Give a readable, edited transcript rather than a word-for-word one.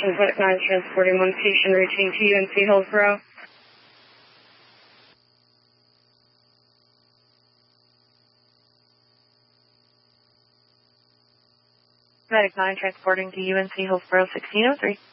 Attention, Medic 9 transporting one patient reaching to UNC Hillsborough. Medic 9 transporting to UNC Hillsborough 1603.